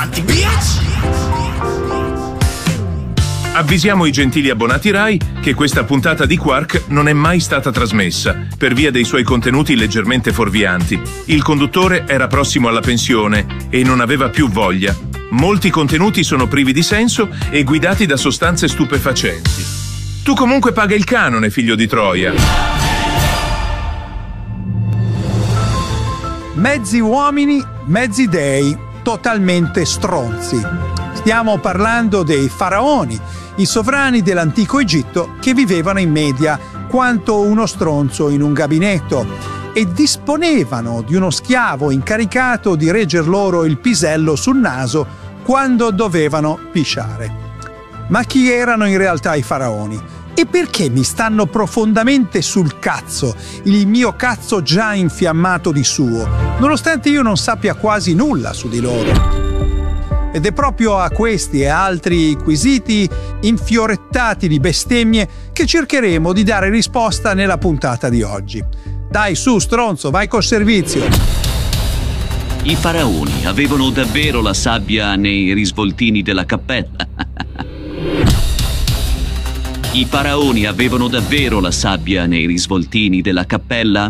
Avvisiamo i gentili abbonati Rai che questa puntata di Quark non è mai stata trasmessa per via dei suoi contenuti leggermente fuorvianti. Il conduttore era prossimo alla pensione e non aveva più voglia. Molti contenuti sono privi di senso e guidati da sostanze stupefacenti. Tu comunque paga il canone, figlio di Troia. Mezzi uomini, mezzi dei, totalmente stronzi. Stiamo parlando dei faraoni, i sovrani dell'antico Egitto che vivevano in media quanto uno stronzo in un gabinetto e disponevano di uno schiavo incaricato di regger loro il pisello sul naso quando dovevano pisciare. Ma chi erano in realtà i faraoni? E perché mi stanno profondamente sul cazzo, il mio cazzo già infiammato di suo, nonostante io non sappia quasi nulla su di loro? Ed è proprio a questi e altri quesiti infiorettati di bestemmie che cercheremo di dare risposta nella puntata di oggi. Dai, su, stronzo, vai col servizio! I faraoni avevano davvero la sabbia nei risvoltini della cappella? I faraoni avevano davvero la sabbia nei risvoltini della cappella?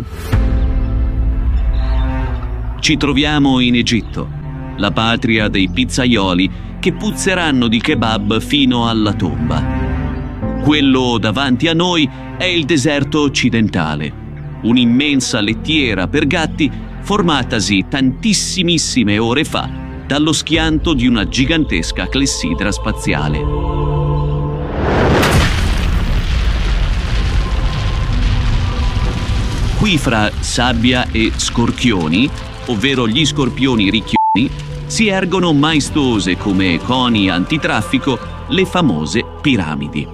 Ci troviamo in Egitto, la patria dei pizzaioli che puzzeranno di kebab fino alla tomba. Quello davanti a noi è il deserto occidentale, un'immensa lettiera per gatti formatasi tantissimissime ore fa dallo schianto di una gigantesca clessidra spaziale. Qui fra sabbia e scorchioni, ovvero gli scorpioni ricchioni, si ergono maestose come coni antitraffico le famose piramidi.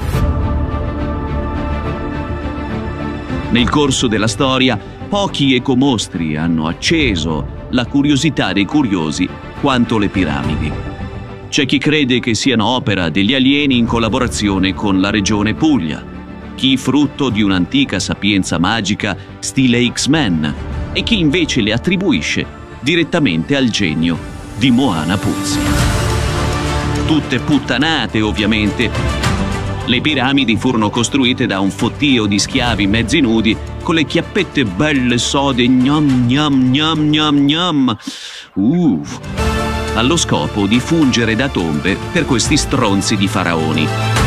Nel corso della storia, pochi ecomostri hanno acceso la curiosità dei curiosi quanto le piramidi. C'è chi crede che siano opera degli alieni in collaborazione con la regione Puglia, chi frutto di un'antica sapienza magica stile X-Men e chi invece le attribuisce direttamente al genio di Moana Puzzi. Tutte puttanate, ovviamente. Le piramidi furono costruite da un fottio di schiavi mezzi nudi con le chiappette belle sode gnam gnam gnam gnam gnam. Allo scopo di fungere da tombe per questi stronzi di faraoni.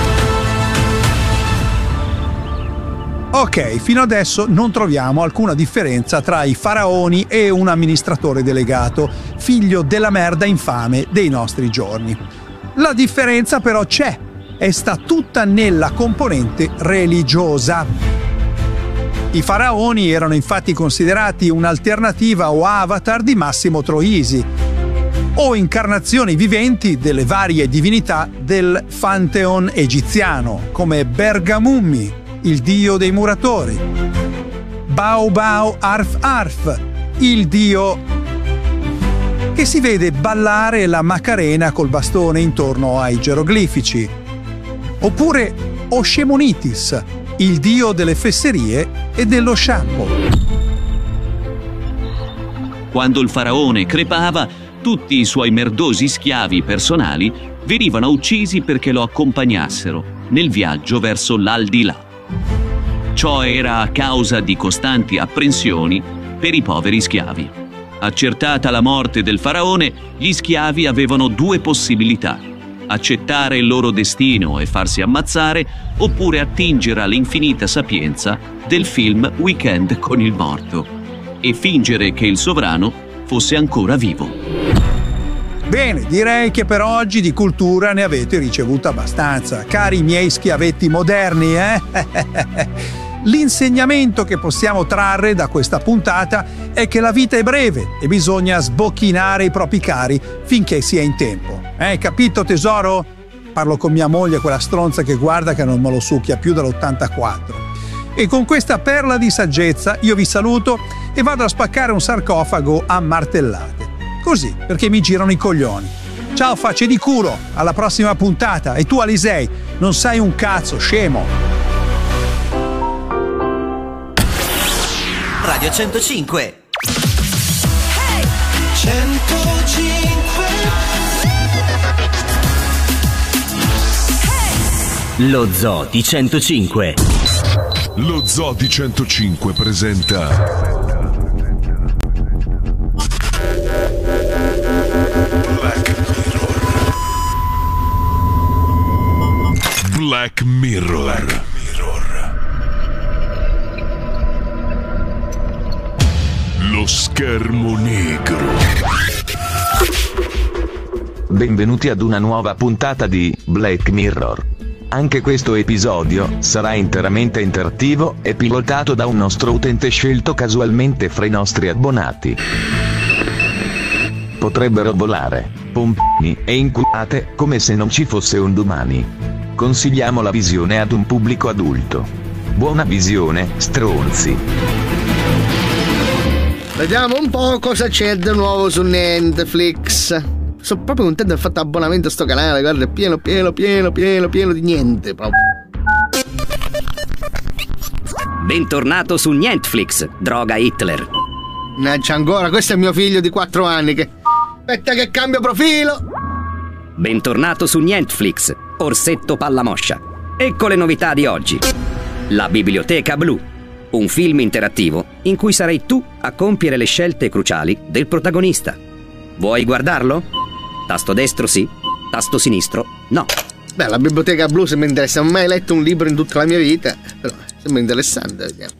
Ok, fino adesso non troviamo alcuna differenza tra i faraoni e un amministratore delegato, figlio della merda infame dei nostri giorni. La differenza però c'è e sta tutta nella componente religiosa. I faraoni erano infatti considerati un'alternativa o avatar di Massimo Troisi, o incarnazioni viventi delle varie divinità del Pantheon egiziano, come Bergamummi, il dio dei muratori, Bao Bao Arf Arf, il dio che si vede ballare la Macarena col bastone intorno ai geroglifici, oppure Oshemonitis, il dio delle fesserie e dello shampoo. Quando il faraone crepava, tutti i suoi merdosi schiavi personali venivano uccisi perché lo accompagnassero nel viaggio verso l'aldilà. Ciò era a causa di costanti apprensioni per i poveri schiavi. Accertata la morte del faraone, gli schiavi avevano due possibilità: accettare il loro destino e farsi ammazzare, oppure attingere all'infinita sapienza del film Weekend con il morto e fingere che il sovrano fosse ancora vivo. Bene, direi che per oggi di cultura ne avete ricevuta abbastanza, cari miei schiavetti moderni, L'insegnamento che possiamo trarre da questa puntata è che la vita è breve e bisogna sbocchinare i propri cari finché si è in tempo. Capito, tesoro? Parlo con mia moglie, quella stronza che guarda che non me lo succhia più dall'84. E con questa perla di saggezza io vi saluto e vado a spaccare un sarcofago a martellate. Così, perché mi girano i coglioni. Ciao facce di culo, alla prossima puntata. E tu, Alisei, non sai un cazzo, scemo. Radio 105. Hey! 105 Lo Zoo di 105. Lo Zoo di 105 presenta Black Mirror. Lo schermo negro. Benvenuti ad una nuova puntata di Black Mirror. Anche questo episodio sarà interamente interattivo e pilotato da un nostro utente scelto casualmente fra i nostri abbonati. Potrebbero volare, pompini e inculate come se non ci fosse un domani. Consigliamo la visione ad un pubblico adulto. Buona visione, stronzi. Vediamo un po' cosa c'è di nuovo su Netflix. Sono proprio contento del fatto abbonamento a sto canale, guarda, è pieno di niente proprio. Bentornato su Netflix, droga Hitler. C'è ancora, questo è mio figlio di 4 anni che... Aspetta che cambio profilo. Bentornato su Netflix, Orsetto Pallamoscia. Ecco le novità di oggi. La Biblioteca Blu, un film interattivo in cui sarai tu a compiere le scelte cruciali del protagonista. Vuoi guardarlo? Tasto destro sì, tasto sinistro no. Beh, la Biblioteca Blu se mi interessa, non ho mai letto un libro in tutta la mia vita, però sembra interessante, vediamo.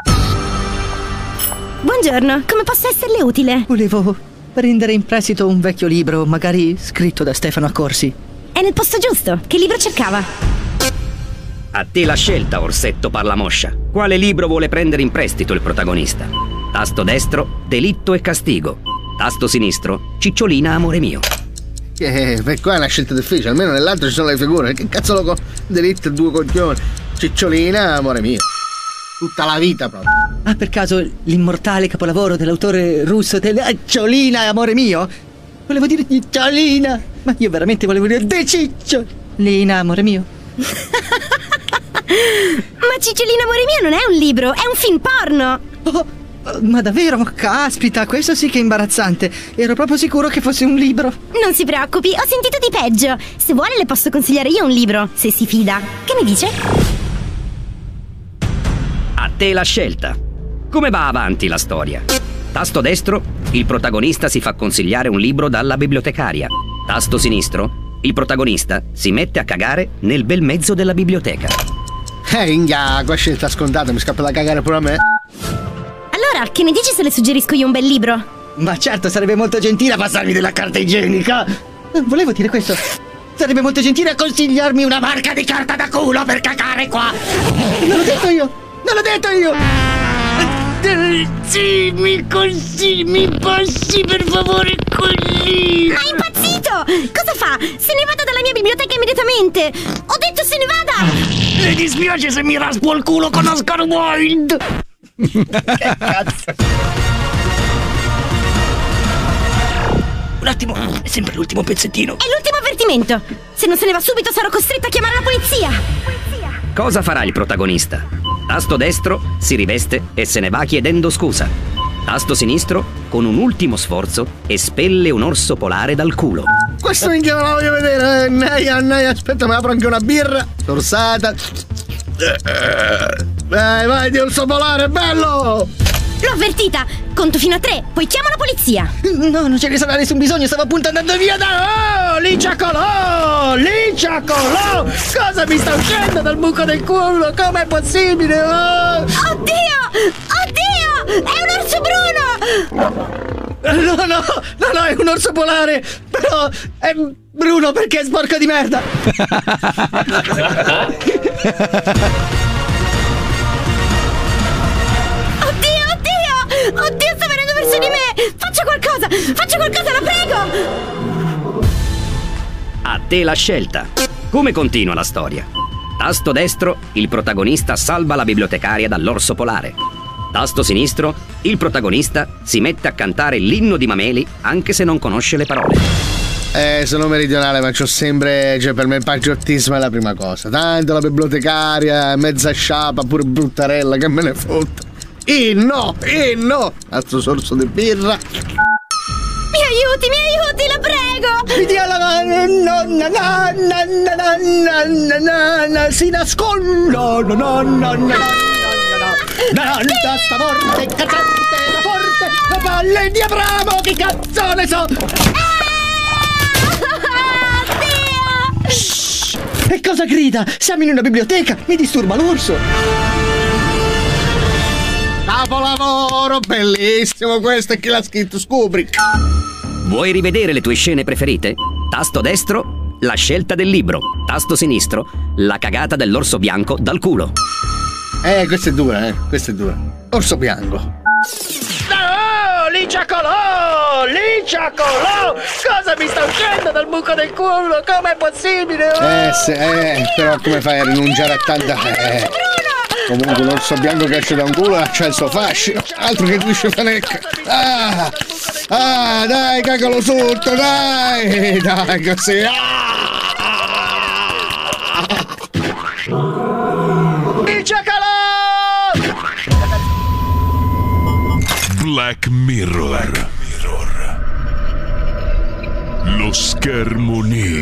Buongiorno, come posso esserle utile? Volevo prendere in prestito un vecchio libro, magari scritto da Stefano Accorsi. È nel posto giusto, che libro cercava? A te la scelta, Orsetto Pallamoscia. Quale libro vuole prendere in prestito il protagonista? Tasto destro, Delitto e Castigo. Tasto sinistro, Cicciolina amore mio. Per qua è una scelta difficile, almeno nell'altro ci sono le figure. Che cazzo lo delitto e 2 coglioni. Cicciolina amore mio. Tutta la vita proprio. Ah, per caso l'immortale capolavoro dell'autore russo Cicciolina amore mio? Volevo dire Cicciolina, ma io veramente volevo dire De Cicciolina amore mio. Ma Cicciolina amore mio non è un libro, è un film porno. Oh, ma davvero? Caspita, questo sì che è imbarazzante. Ero proprio sicuro che fosse un libro. Non si preoccupi, ho sentito di peggio. Se vuole le posso consigliare io un libro, se si fida. Che ne dice? A te la scelta. Come va avanti la storia? Tasto destro, il protagonista si fa consigliare un libro dalla bibliotecaria. Tasto sinistro, il protagonista si mette a cagare nel bel mezzo della biblioteca. Inga, qua scelta scontata, mi scappa da cagare pure a me. Allora, che ne dici se le suggerisco io un bel libro? Ma certo, sarebbe molto gentile a passarmi della carta igienica. Volevo dire questo. Sarebbe molto gentile a consigliarmi una marca di carta da culo per cagare qua. Non l'ho detto io. Sì, mi passi per favore così. Ma è impazzito! Cosa fa? Se ne vada dalla mia biblioteca immediatamente! Ho detto se ne vada! Mi dispiace se mi raspo il culo con Oscar Wilde. Che cazzo? Un attimo, è sempre l'ultimo pezzettino. È l'ultimo avvertimento! Se non se ne va subito sarò costretta a chiamare la polizia! Cosa farà il protagonista? Tasto destro, si riveste e se ne va chiedendo scusa. Tasto sinistro, con un ultimo sforzo, espelle un orso polare dal culo. Questo minchia me la voglio vedere. Aspetta, mi apro anche una birra. Sorsata. Vai, di orso polare, bello! L'ho avvertita! Conto fino a 3, poi chiamo la polizia! No, non ce ne sarà nessun bisogno, stavo appunto andando via da... Oh, Liciacolò! Cosa mi sta uscendo dal buco del culo? Com'è possibile? Oh! Oddio! È un orso bruno! No, è un orso polare! Però è bruno perché è sporco di merda! Oddio, sta venendo verso di me! Faccia qualcosa, la prego! A te la scelta. Come continua la storia? Tasto destro, il protagonista salva la bibliotecaria dall'orso polare. Tasto sinistro, il protagonista si mette a cantare l'inno di Mameli anche se non conosce le parole. Sono meridionale, ma c'ho sempre... Cioè, per me il patriottismo è la prima cosa. Tanto la bibliotecaria, mezza sciapa, pure bruttarella, che me ne fotte. No! Altro sorso di birra. Mi aiuti, la prego! Mi dia la mano! si nascondono, tasta forte, cazzate, la forte, la palle di Abramo, che cazzo ne so! Shh! E cosa grida? Siamo in una biblioteca, mi disturba l'orso! Capolavoro, bellissimo questo, e chi l'ha scritto? Kubrick. Vuoi rivedere le tue scene preferite? Tasto destro, la scelta del libro. Tasto sinistro, la cagata dell'orso bianco dal culo. Questa è dura, questa è dura. Orso bianco. Oh, Licia Colò! Cosa mi sta uscendo dal buco del culo? Com'è possibile? Però come fai a rinunciare a tanta... Comunque un orso bianco che esce da un culo c'ha il suo fascino. Altro che due scefanecche. Dai, cagalo sotto, dai così. Black Mirror. Lo schermo nero.